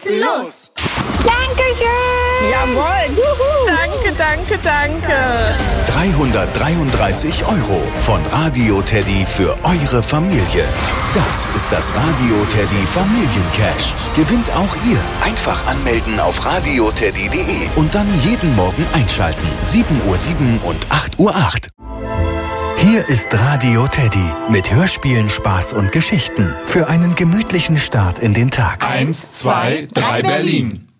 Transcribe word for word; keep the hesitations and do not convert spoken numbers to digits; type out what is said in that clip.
nutzen los! Dankeschön! Jawohl! Juhu. Danke, danke, danke! dreihundertdreiunddreißig Euro von Radio Teddy für eure Familie. Das ist das Radio Teddy Familiencash. Gewinnt auch ihr. Einfach anmelden auf radioteddy punkt de und dann jeden Morgen einschalten. sieben Uhr sieben und acht Uhr acht. Hier ist Radio Teddy mit Hörspielen, Spaß und Geschichten für einen gemütlichen Start in den Tag. Eins, zwei, drei, Berlin.